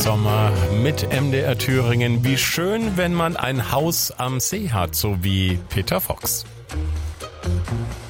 Sommer mit MDR Thüringen. Wie schön, wenn man ein Haus am See hat, so wie Peter Fox.